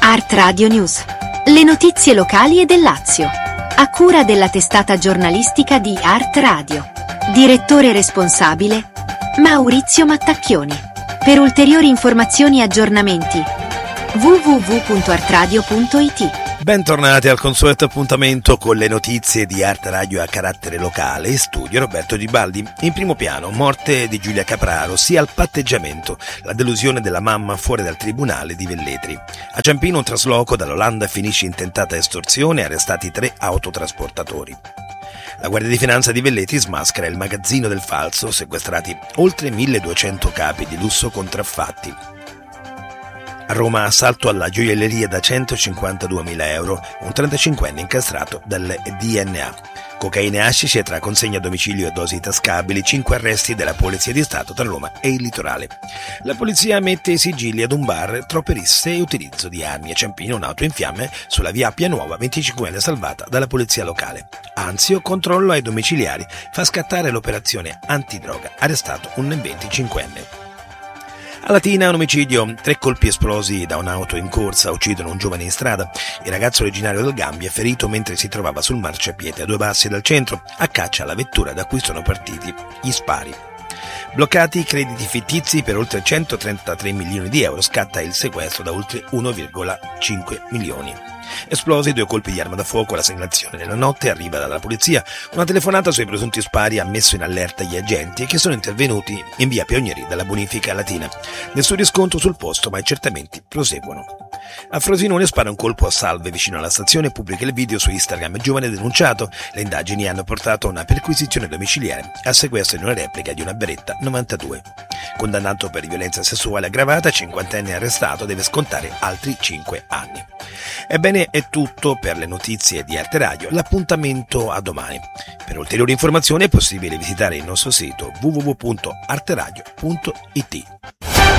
Art Radio News. Le notizie locali e del Lazio. A cura della testata giornalistica di Art Radio. Direttore responsabile Maurizio Mattacchioni. Per ulteriori informazioni e aggiornamenti www.artradio.it. Bentornati al consueto appuntamento con le notizie di Art Radio a carattere locale. In studio Roberto Di Baldi. In primo piano, morte di Giulia Capraro, sia al patteggiamento, la delusione della mamma fuori dal tribunale di Velletri. A Ciampino un trasloco dall'Olanda finisce in tentata estorsione, arrestati 3 autotrasportatori. La Guardia di Finanza di Velletri smaschera il magazzino del falso, sequestrati oltre 1200 capi di lusso contraffatti. A Roma assalto alla gioielleria da 152.000 euro, un 35enne incastrato dal DNA. Cocaina e hashish tra consegna a domicilio e dosi tascabili, 5 arresti della Polizia di Stato tra Roma e il litorale. La polizia mette i sigilli ad un bar, troppe risse e utilizzo di armi. A Ciampino un'auto in fiamme sulla via Appia Nuova, 25enne salvata dalla polizia locale. Anzio, controllo ai domiciliari, fa scattare l'operazione antidroga, arrestato un 25enne. A Latina un omicidio, 3 colpi esplosi da un'auto in corsa uccidono un giovane in strada. Il ragazzo originario del Gambia è ferito mentre si trovava sul marciapiede a 2 passi dal centro, a caccia alla vettura da cui sono partiti gli spari. Bloccati i crediti fittizi per oltre 133 milioni di euro, scatta il sequestro da oltre 1,5 milioni. Esplosi 2 colpi di arma da fuoco, la segnalazione nella notte arriva dalla polizia. Una telefonata sui presunti spari ha messo in allerta gli agenti che sono intervenuti in via Pionieri dalla bonifica Latina. Nessun riscontro sul posto, ma i accertamenti proseguono. A Frosinone spara un colpo a salve vicino alla stazione, pubblica il video su Instagram. Giovane denunciato. Le indagini hanno portato a una perquisizione domiciliare al sequestro di una replica di una Beretta 92. Condannato per violenza sessuale aggravata, 50enne arrestato, deve scontare altri 5 anni. Ebbene, è tutto per le notizie di Arte Radio. L'appuntamento a domani. Per ulteriori informazioni è possibile visitare il nostro sito www.arteradio.it.